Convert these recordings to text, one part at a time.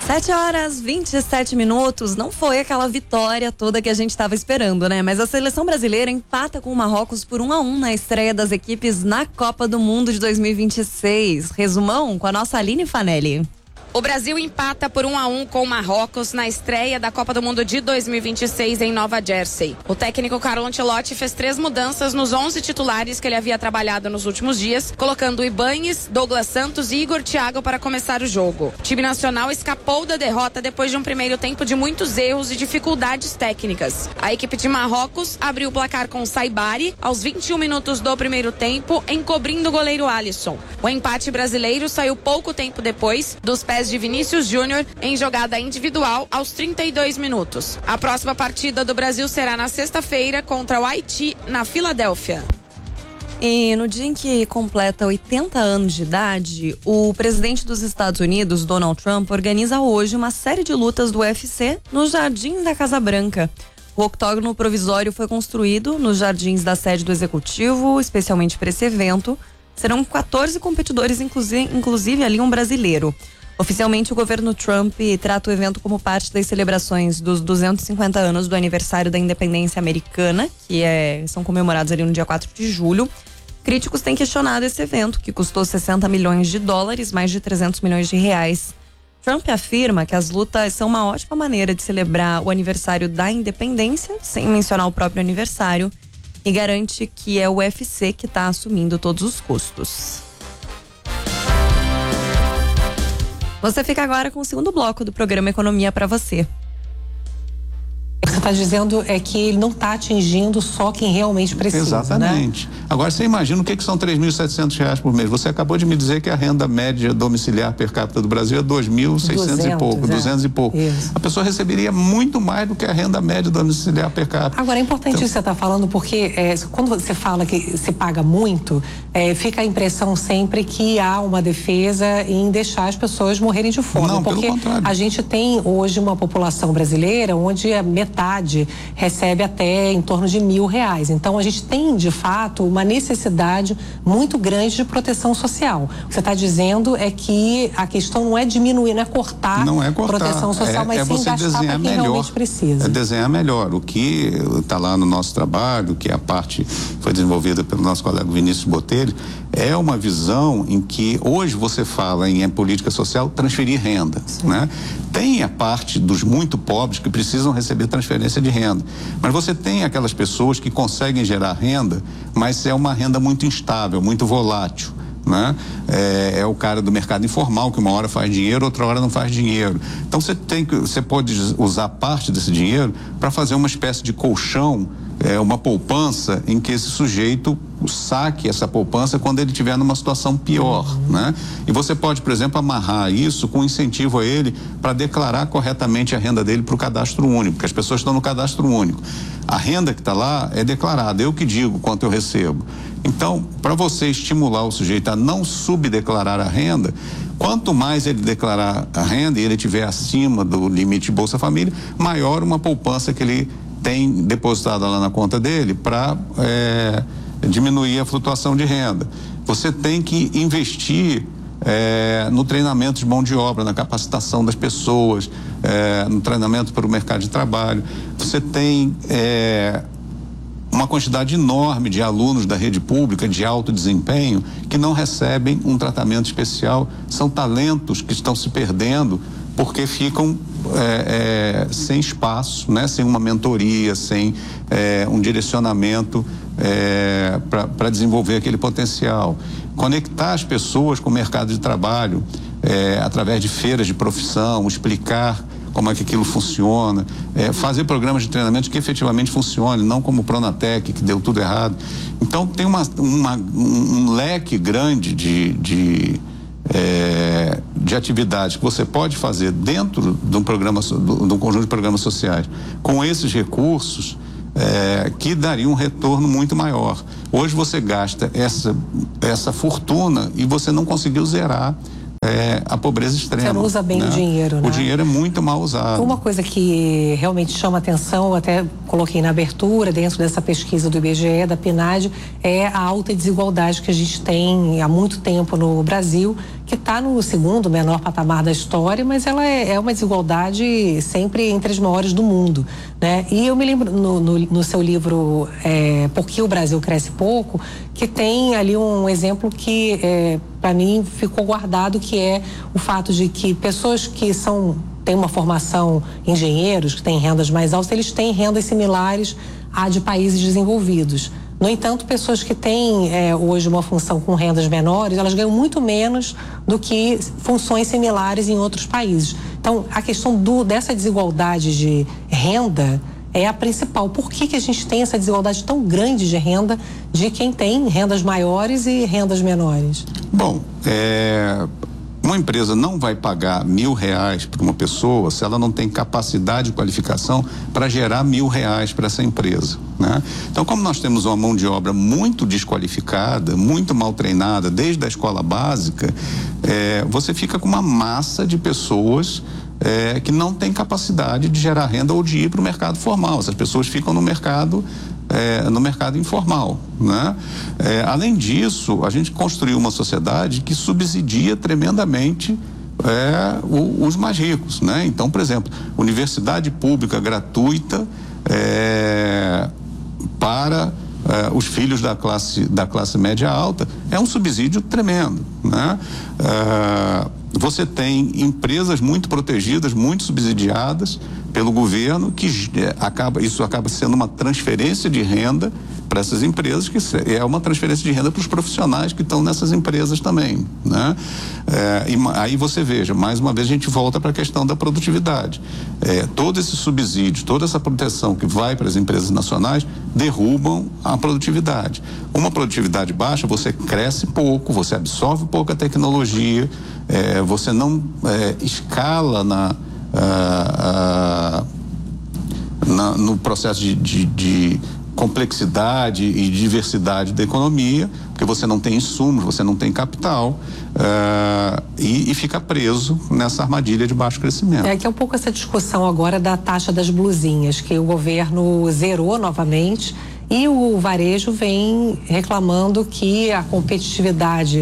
7h27. Não foi aquela vitória toda que a gente estava esperando, né? Mas a seleção brasileira empata com o Marrocos por 1-1 na estreia das equipes na Copa do Mundo de 2026. Resumão com a nossa Aline Fanelli. O Brasil empata por 1-1 com o Marrocos na estreia da Copa do Mundo de 2026 em Nova Jersey. O técnico Carlo Ancelotti fez 3 mudanças nos 11 titulares que ele havia trabalhado nos últimos dias, colocando Ibáñez, Douglas Santos e Igor Thiago para começar o jogo. O time nacional escapou da derrota depois de um primeiro tempo de muitos erros e dificuldades técnicas. A equipe de Marrocos abriu o placar com Saibari aos 21 minutos do primeiro tempo, encobrindo o goleiro Alisson. O empate brasileiro saiu pouco tempo depois dos pés de Vinícius Júnior em jogada individual aos 32 minutos. A próxima partida do Brasil será na sexta-feira contra o Haiti, na Filadélfia. E no dia em que completa 80 anos de idade, o presidente dos Estados Unidos, Donald Trump, organiza hoje uma série de lutas do UFC nos jardins da Casa Branca. O octógono provisório foi construído nos jardins da sede do Executivo, especialmente para esse evento. Serão 14 competidores, inclusive ali um brasileiro. Oficialmente, o governo Trump trata o evento como parte das celebrações dos 250 anos do aniversário da independência americana, que são comemorados ali no dia 4 de julho. Críticos têm questionado esse evento, que custou 60 milhões de dólares, mais de 300 milhões de reais. Trump afirma que as lutas são uma ótima maneira de celebrar o aniversário da independência, sem mencionar o próprio aniversário, e garante que é o UFC que está assumindo todos os custos. Você fica agora com o segundo bloco do programa Economia para você. O que você está dizendo é que ele não está atingindo só quem realmente precisa. Exatamente. Né? Agora, você imagina o que são R$3.700 por mês. Você acabou de me dizer que a renda média domiciliar per capita do Brasil é 2.600 e pouco, 200 e pouco. Isso. A pessoa receberia muito mais do que a renda média domiciliar per capita. Agora, é importante isso que você está falando, porque quando você fala que se paga muito, fica a impressão sempre que há uma defesa em deixar as pessoas morrerem de fome. Não, porque pelo contrário. A gente tem hoje uma população brasileira onde a metade recebe até em torno de R$1.000. Então, a gente tem, de fato, uma necessidade muito grande de proteção social. O que você está dizendo é que a questão não é diminuir, não é cortar, proteção social, mas sim gastar para quem realmente precisa. É desenhar melhor. O que está lá no nosso trabalho, que a parte foi desenvolvida pelo nosso colega Vinícius Botelho, é uma visão em que hoje você fala em política social, transferir renda, né? Tem a parte dos muito pobres que precisam receber transferência de renda, mas você tem aquelas pessoas que conseguem gerar renda, mas é uma renda muito instável, muito volátil, né? É o cara do mercado informal que uma hora faz dinheiro, outra hora não faz dinheiro. Então você pode usar parte desse dinheiro para fazer uma espécie de colchão, uma poupança em que esse sujeito saque essa poupança quando ele estiver numa situação pior, né? E você pode, por exemplo, amarrar isso com incentivo a ele para declarar corretamente a renda dele para o cadastro único, porque as pessoas estão no cadastro único. A renda que está lá é declarada, eu que digo quanto eu recebo. Então, para você estimular o sujeito a não subdeclarar a renda, quanto mais ele declarar a renda e ele estiver acima do limite de Bolsa Família, maior uma poupança que ele tem depositada lá na conta dele para diminuir a flutuação de renda. Você tem que investir no treinamento de mão de obra, na capacitação das pessoas, no treinamento para o mercado de trabalho. Você tem uma quantidade enorme de alunos da rede pública de alto desempenho que não recebem um tratamento especial. São talentos que estão se perdendo porque ficam sem espaço, né? Sem uma mentoria, sem um direcionamento para desenvolver aquele potencial. Conectar as pessoas com o mercado de trabalho através de feiras de profissão, explicar como é que aquilo funciona, fazer programas de treinamento que efetivamente funcionem, não como o Pronatec, que deu tudo errado. Então tem um leque grande de atividades que você pode fazer dentro de um conjunto de programas sociais com esses recursos que daria um retorno muito maior. Hoje você gasta essa fortuna e você não conseguiu zerar a pobreza extrema. Você não usa bem o dinheiro, né? O dinheiro é muito mal usado. Uma coisa que realmente chama atenção, até coloquei na abertura, dentro dessa pesquisa do IBGE, da PNAD, é a alta desigualdade que a gente tem há muito tempo no Brasil, que está no segundo menor patamar da história, mas ela é uma desigualdade sempre entre as maiores do mundo, né? E eu me lembro no seu livro Por que o Brasil Cresce Pouco, que tem ali um exemplo que para mim ficou guardado, que é o fato de que pessoas que têm uma formação, engenheiros que têm rendas mais altas, eles têm rendas similares à de países desenvolvidos. No entanto, pessoas que têm hoje uma função com rendas menores, elas ganham muito menos do que funções similares em outros países. Então, a questão dessa desigualdade de renda é a principal. Por que a gente tem essa desigualdade tão grande de renda de quem tem rendas maiores e rendas menores? Bom, uma empresa não vai pagar R$1.000 para uma pessoa se ela não tem capacidade e qualificação para gerar R$1.000 para essa empresa, né? Então, como nós temos uma mão de obra muito desqualificada, muito mal treinada, desde a escola básica, você fica com uma massa de pessoas que não tem capacidade de gerar renda ou de ir para o mercado formal. Essas pessoas ficam no mercado informal, né? Além disso, a gente construiu uma sociedade que subsidia tremendamente os mais ricos, né? Então, por exemplo, universidade pública gratuita para os filhos da classe média alta é um subsídio tremendo, né? Você tem empresas muito protegidas, muito subsidiadas pelo governo, que isso acaba sendo uma transferência de renda para essas empresas, que é uma transferência de renda para os profissionais que estão nessas empresas também, né? E aí você veja, mais uma vez a gente volta para a questão da produtividade. Todo esse subsídio, toda essa proteção que vai para as empresas nacionais derrubam a produtividade. Uma produtividade baixa, você cresce pouco, você absorve pouco a tecnologia, você não escala no processo de complexidade e diversidade da economia, porque você não tem insumos, você não tem capital, e fica preso nessa armadilha de baixo crescimento. Que é um pouco essa discussão agora da taxa das blusinhas, que o governo zerou novamente, e o varejo vem reclamando que a competitividade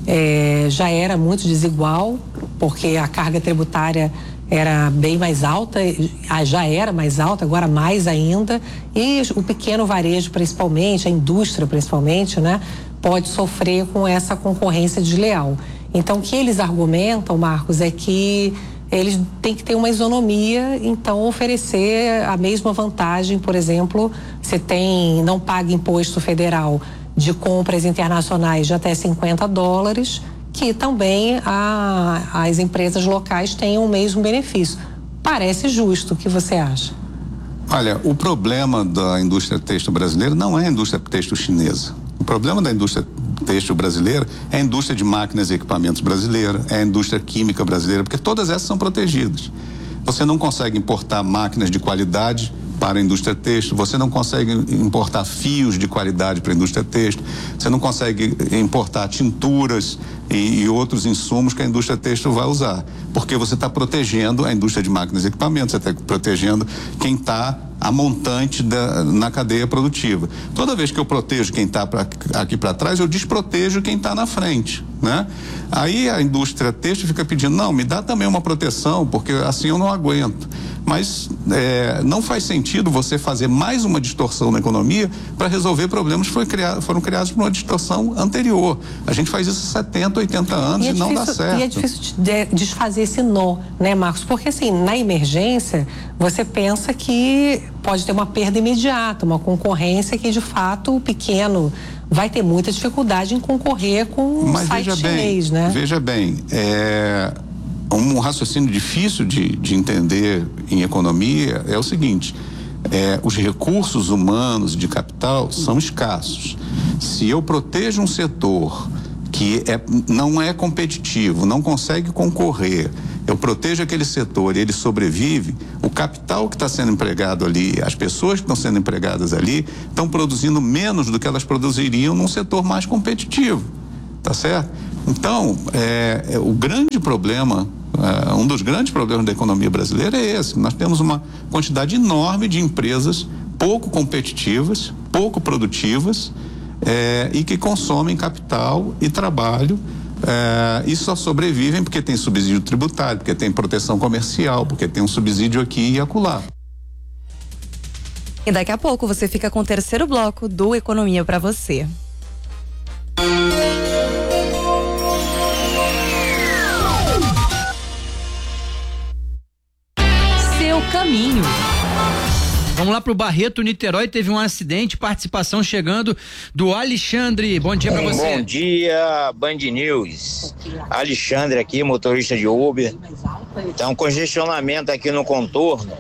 já era muito desigual, porque a carga tributária era bem mais alta, já era mais alta, agora mais ainda, e o pequeno varejo principalmente, a indústria principalmente, né, pode sofrer com essa concorrência desleal. Então, o que eles argumentam, Marcos, é que eles têm que ter uma isonomia, então oferecer a mesma vantagem. Por exemplo, você não paga imposto federal de compras internacionais de até $50, que também as empresas locais tenham o mesmo benefício. Parece justo, o que você acha? Olha, o problema da indústria têxtil brasileira não é a indústria têxtil chinesa. O problema da indústria têxtil brasileira é a indústria de máquinas e equipamentos brasileira, é a indústria química brasileira, porque todas essas são protegidas. Você não consegue importar máquinas de qualidade para a indústria têxtil, você não consegue importar fios de qualidade para a indústria têxtil, você não consegue importar tinturas e outros insumos que a indústria têxtil vai usar, porque você está protegendo a indústria de máquinas e equipamentos, você está protegendo quem está a montante na cadeia produtiva. Toda vez que eu protejo quem está aqui para trás, eu desprotejo quem está na frente, né? Aí a indústria têxtil fica pedindo, não, me dá também uma proteção, porque assim eu não aguento. Mas não faz sentido você fazer mais uma distorção na economia para resolver problemas que foram criados por uma distorção anterior. A gente faz isso há 70, 80 anos e não dá certo. E é difícil desfazer esse nó, né, Marcos? Porque assim, na emergência, você pensa que pode ter uma perda imediata, uma concorrência que de fato o pequeno vai ter muita dificuldade em concorrer com o site chinês, né? Veja bem, um raciocínio difícil de entender em economia é o seguinte: os recursos humanos de capital são escassos. Se eu protejo um setor que não é competitivo, não consegue concorrer, eu protejo aquele setor e ele sobrevive, o capital que está sendo empregado ali, as pessoas que estão sendo empregadas ali, estão produzindo menos do que elas produziriam num setor mais competitivo. Tá certo? Então, o grande problema, um dos grandes problemas da economia brasileira é esse. Nós temos uma quantidade enorme de empresas pouco competitivas, pouco produtivas, e que consomem capital e trabalho, e só sobrevivem porque tem subsídio tributário, porque tem proteção comercial, porque tem um subsídio aqui e acolá. E daqui a pouco você fica com o terceiro bloco do Economia para você. Seu caminho. Vamos lá pro Barreto, Niterói, teve um acidente, participação chegando do Alexandre. Bom dia pra você. Bom dia, Band News. Alexandre aqui, motorista de Uber. Então, congestionamento aqui no contorno,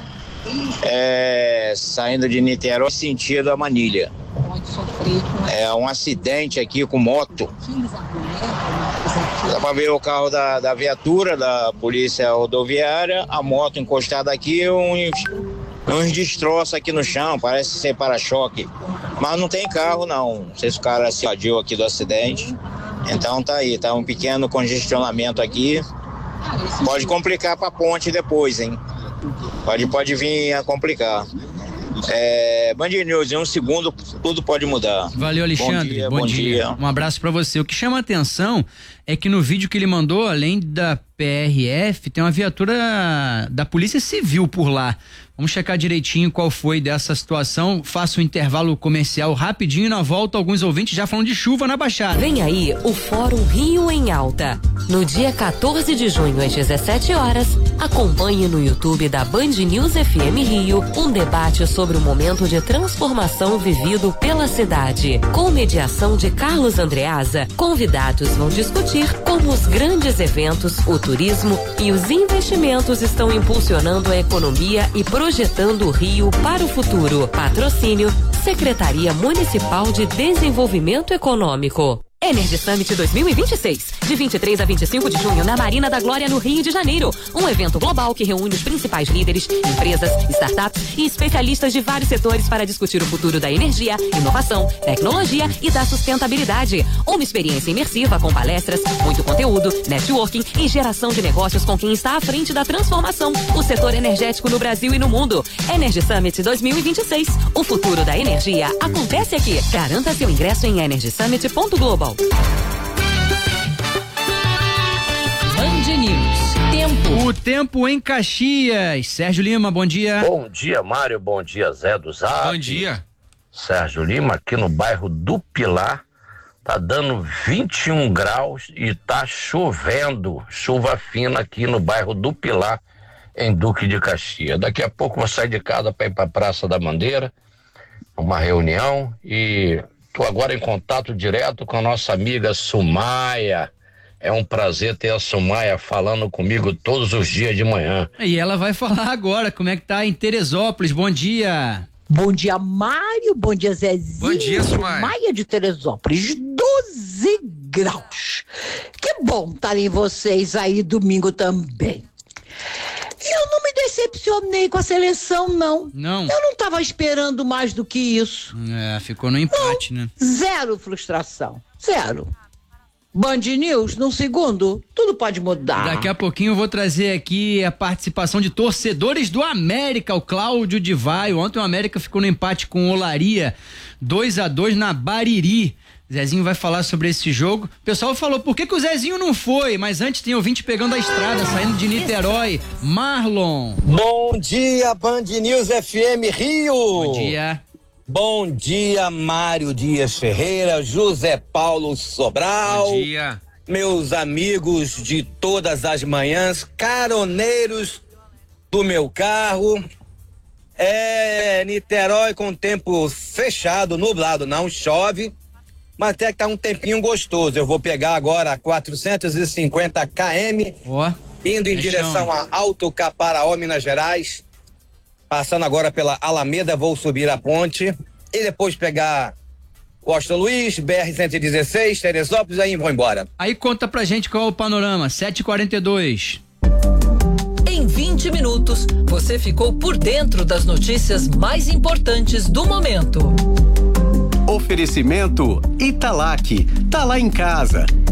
saindo de Niterói, sentido a Manilha. É um acidente aqui com moto. Dá pra ver o carro da viatura, da polícia rodoviária, a moto encostada aqui, uns destroços aqui no chão, parece ser para-choque. Mas não tem carro não sei se o cara se adiou aqui do acidente. Então tá aí, tá um pequeno congestionamento aqui. Pode complicar pra ponte depois, hein? Pode vir a complicar. Band News, em um segundo tudo pode mudar. Valeu, Alexandre. Bom dia. Um abraço pra você. O que chama a atenção é que no vídeo que ele mandou, além da PRF, tem uma viatura da Polícia Civil por lá. Vamos checar direitinho qual foi dessa situação. Faço um intervalo comercial rapidinho e na volta alguns ouvintes já falam de chuva na Baixada. Vem aí o Fórum Rio em Alta. No dia 14 de junho às 17 horas, acompanhe no YouTube da Band News FM Rio um debate sobre o momento de transformação vivido pela cidade. Com mediação de Carlos Andreasa, convidados vão discutir como os grandes eventos, o turismo e os investimentos estão impulsionando a economia e projetando o Rio para o futuro. Patrocínio Secretaria Municipal de Desenvolvimento Econômico. Energy Summit 2026, de 23 a 25 de junho na Marina da Glória, no Rio de Janeiro. Um evento global que reúne os principais líderes, empresas, startups e especialistas de vários setores para discutir o futuro da energia, inovação, tecnologia e da sustentabilidade. Uma experiência imersiva com palestras, muito conteúdo, networking e geração de negócios com quem está à frente da transformação, o setor energético no Brasil e no mundo. Energy Summit 2026, o futuro da energia acontece aqui. Garanta seu ingresso em energysummit.global. Band News. Tempo. O tempo em Caxias. Sérgio Lima, bom dia. Bom dia, Mário. Bom dia, Zé do Zap. Bom dia. Sérgio Lima, aqui no bairro do Pilar, tá dando 21 graus e tá chovendo. Chuva fina aqui no bairro do Pilar, em Duque de Caxias. Daqui a pouco vou sair de casa para ir para a Praça da Bandeira, uma reunião, e tô agora em contato direto com a nossa amiga Sumaia. É um prazer ter a Sumaia falando comigo todos os dias de manhã. E ela vai falar agora como é que tá em Teresópolis. Bom dia. Bom dia, Mário. Bom dia, Zezinho. Bom dia, Sumaia. Sumaia de Teresópolis, 12 graus. Que bom estarem vocês aí domingo também. Eu não me decepcionei com a seleção, não. Não? Eu não estava esperando mais do que isso. Ficou no empate, né? Zero frustração. Zero. Band News, num segundo, tudo pode mudar. Daqui a pouquinho eu vou trazer aqui a participação de torcedores do América, o Cláudio de Vaio. Ontem o América ficou no empate com o Olaria, 2-2 na Bariri. Zezinho vai falar sobre esse jogo. O pessoal falou, por que o Zezinho não foi? Mas antes tem ouvinte pegando a estrada, saindo de Niterói. Marlon. Bom dia, Band News FM Rio. Bom dia. Bom dia, Mário Dias Ferreira, José Paulo Sobral. Bom dia. Meus amigos de todas as manhãs, caroneiros do meu carro. Niterói com tempo fechado, nublado, não chove. Mas até que tá um tempinho gostoso. Eu vou pegar agora 450 km, indo em direção a Alto Caparaó, Minas Gerais. Passando agora pela Alameda, vou subir a ponte e depois pegar Costa Luiz, BR-116, Teresópolis, aí vou embora. Aí conta pra gente qual é o panorama, 7h42. Em 20 minutos, você ficou por dentro das notícias mais importantes do momento. Oferecimento Italac. Tá lá em casa.